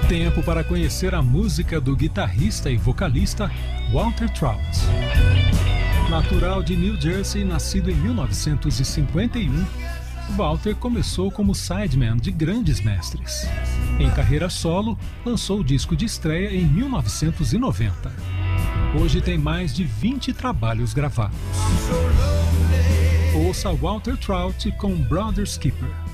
Tempo para conhecer a música do guitarrista e vocalista Walter Trout. Natural de New Jersey, nascido em 1951, Walter começou como sideman de grandes mestres. Em carreira solo, lançou o disco de estreia em 1990. Hoje tem mais de 20 trabalhos gravados. Ouça Walter Trout com Brother Skipper.